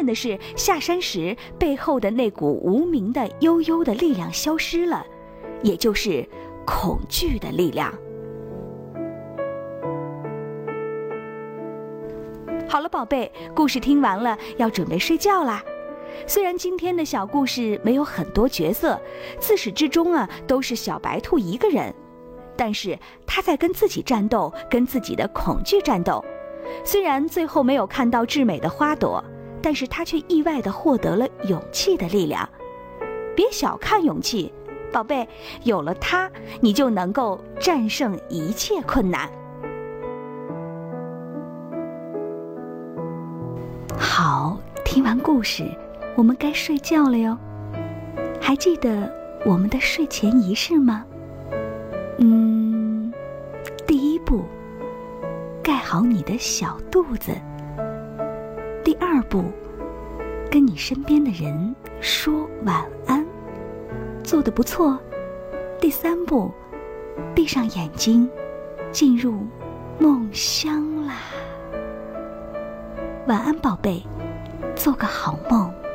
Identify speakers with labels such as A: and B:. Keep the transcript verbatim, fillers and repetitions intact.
A: 的是下山时背后的那股无名的悠悠的力量消失了，也就是恐惧的力量。好了，宝贝，故事听完了，要准备睡觉啦。虽然今天的小故事没有很多角色，自始至终啊都是小白兔一个人，但是他在跟自己战斗，跟自己的恐惧战斗。虽然最后没有看到至美的花朵，但是他却意外地获得了勇气的力量。别小看勇气，宝贝，有了它，你就能够战胜一切困难。好，听完故事，我们该睡觉了哟。还记得我们的睡前仪式吗？嗯，第一步，盖好你的小肚子。第二步，跟你身边的人说晚安，做得不错。第三步，闭上眼睛，进入梦乡啦。晚安，宝贝，做个好梦。